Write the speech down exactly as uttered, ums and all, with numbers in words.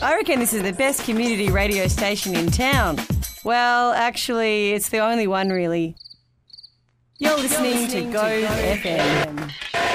I reckon this is the best community radio station in town. Well, actually, it's the only one, really. You're listening to Go F M.